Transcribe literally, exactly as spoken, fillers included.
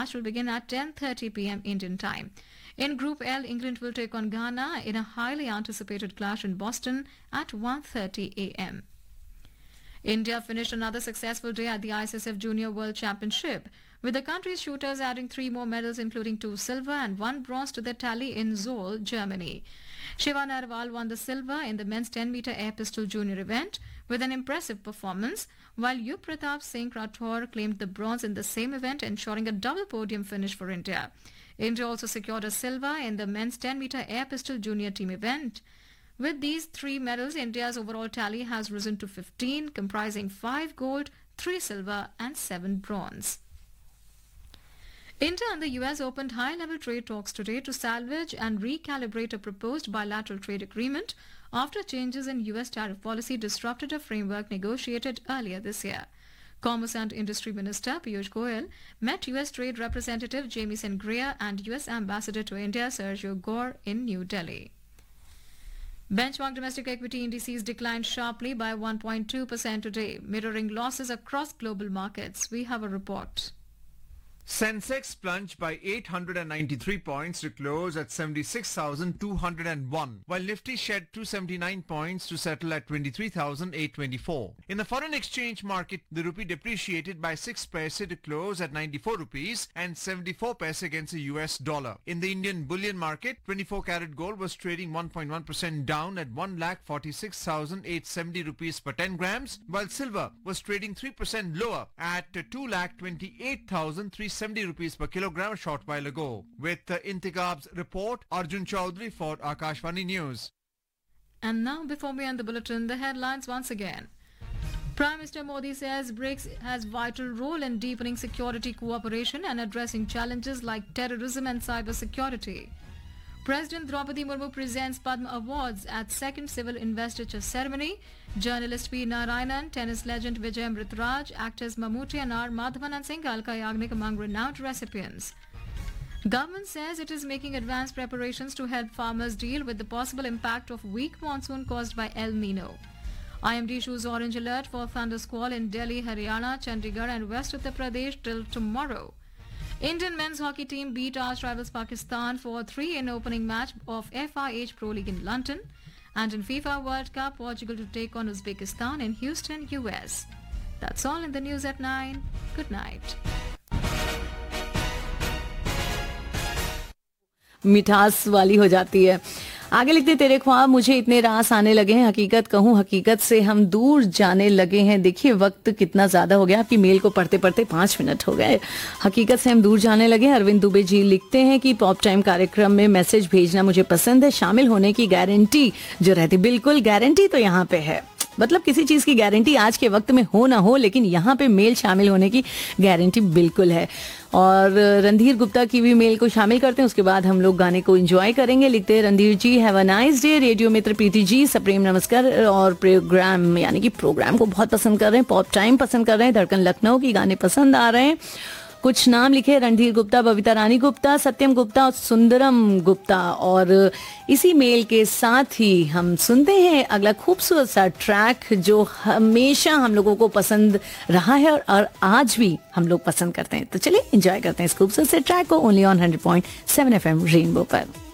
match will begin at ten thirty p.m. Indian time. In Group L, England will take on Ghana in a highly anticipated clash in Boston at one thirty a.m. India finished another successful day at the I C S F Junior World Championship, with the country's shooters adding three more medals, including two silver and one bronze to their tally in Zoll, Germany. Shiva Narwal won the silver in the men's ten meter air pistol junior event with an impressive performance, while Yug Pratap Singh Rathore claimed the bronze in the same event, ensuring a double podium finish for India. India also secured a silver in the men's ten meter air pistol junior team event. With these three medals, India's overall tally has risen to fifteen, comprising five gold, three silver and seven bronze. India and the U S opened high-level trade talks today to salvage and recalibrate a proposed bilateral trade agreement after changes in U S tariff policy disrupted a framework negotiated earlier this year. Commerce and Industry Minister Piyush Goyal met U S Trade Representative Jamieson Greer and U S Ambassador to India Sergio Gore in New Delhi. Benchmark domestic equity indices declined sharply by one point two percent today, mirroring losses across global markets. We have a report. Sensex plunged by eight hundred ninety-three points to close at seventy-six thousand two hundred one, while Nifty shed two hundred seventy-nine points to settle at twenty-three thousand eight hundred twenty-four. In the foreign exchange market, the rupee depreciated by six paise to close at ninety-four rupees and seventy-four paise against the U S dollar. In the Indian bullion market, twenty-four carat gold was trading one point one percent down at one lakh forty-six thousand eight hundred seventy rupees per ten grams, while silver was trading three percent lower at two lakh twenty-eight thousand three hundred seventy rupees per kilogram a short while ago. With uh, Intikab's report, Arjun Chaudhary for Akashvani News. And now, before we end the bulletin, the headlines once again. Prime Minister Modi says BRICS has vital role in deepening security cooperation and addressing challenges like terrorism and cyber security. President Draupadi Murmu presents Padma Awards at second civil investiture ceremony. Journalist P. Narayanan, tennis legend Vijay Amritraj, actors Mammootty and R. Madhavan and Singh Alka Yagnik among renowned recipients. Government says it is making advanced preparations to help farmers deal with the possible impact of weak monsoon caused by El Nino. I M D issues orange alert for thunder squall in Delhi, Haryana, Chandigarh and West Uttar Pradesh till tomorrow. Indian men's hockey team beat arch rivals Pakistan four three in opening match of F I H Pro League in London. And in FIFA World Cup, Portugal to take on Uzbekistan in Houston, U S. That's all in the news at nine. Good night. मिठास वाली हो जाती है. आगे लिखते तेरे ख्वाब मुझे इतने रास आने लगे हैं, हकीकत कहूँ हकीकत से हम दूर जाने लगे हैं. देखिए वक्त कितना ज्यादा हो गया, आपकी मेल को पढ़ते पढ़ते पांच मिनट हो गए. हकीकत से हम दूर जाने लगे. अरविंद दुबे जी लिखते हैं कि पॉप टाइम कार्यक्रम में मैसेज भेजना मुझे पसंद है, शामिल होने की गारंटी जो रहती. बिल्कुल गारंटी तो यहाँ पे है, मतलब किसी चीज की गारंटी आज के वक्त में हो ना हो, लेकिन यहाँ पे मेल शामिल होने की गारंटी बिल्कुल है. और रणधीर गुप्ता की भी मेल को शामिल करते हैं, उसके बाद हम लोग गाने को एंजॉय करेंगे. लिखते हैं रणधीर जी, have a nice day. Radio मित्र प्रीति जी सप्रेम नमस्कार. और प्रोग्राम यानी कि प्रोग्राम को बहुत पसंद कर रहे हैं, पॉप टाइम पसंद कर रहे हैं, धड़कन लखनऊ की गाने पसंद आ रहे हैं. कुछ नाम लिखे, रणधीर गुप्ता, बबीता रानी गुप्ता, सत्यम गुप्ता और सुंदरम गुप्ता. और इसी मेल के साथ ही हम सुनते हैं अगला खूबसूरत सा ट्रैक जो हमेशा हम लोगों को पसंद रहा है और, और आज भी हम लोग पसंद करते हैं. तो चलिए एंजॉय करते हैं इस खूबसूरत से ट्रैक को only on hundred point seven F M rainbow पर.